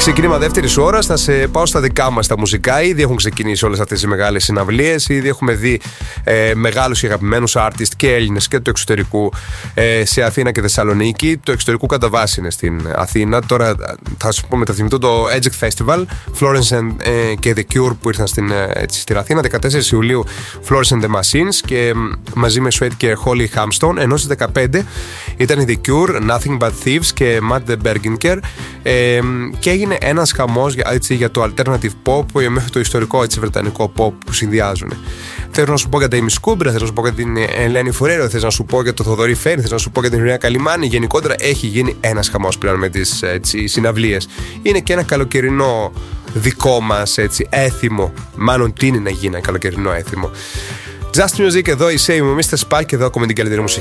Ξεκίνημα δεύτερης ώρας, θα σε πάω στα δικά μας τα μουσικά. Ήδη έχουν ξεκινήσει όλες αυτές οι μεγάλες συναυλίες. Ήδη έχουμε δει μεγάλους και αγαπημένους artists και Έλληνες και του εξωτερικού σε Αθήνα και Θεσσαλονίκη. Το εξωτερικού κατά βάση είναι στην Αθήνα. Τώρα θα σου πω μεταθυμητό το Edgec Festival, Florence και The Cure που ήρθαν στην Αθήνα. 14 Ιουλίου Florence and the Machines και μαζί με Sweat και Holly Hamstone. Ενώ στις 15 ήταν η The Cure, Nothing But Thieves και Matt the Bergenker. Και έγινε ένας χαμός για το alternative pop μέχρι το ιστορικό βρετανικό pop που συνδυάζουν. Θέλω να σου πω για τα Ημισκούμπρα, θέλω να σου πω για την Ελένη Φορέρο, θέλω να σου πω για το Θοδωρή Φέρη, θέλω να σου πω για την Ρία Καλιμάνη. Γενικότερα έχει γίνει ένας χαμός πλέον με τις συναυλίες. Είναι και ένα καλοκαιρινό δικό μας έθιμο. Μάλλον τι είναι να γίνει ένα καλοκαιρινό έθιμο. Just Music, εδώ η Say μου, Mr. Spike, εδώ ακούμε την καλύτερη μουσική.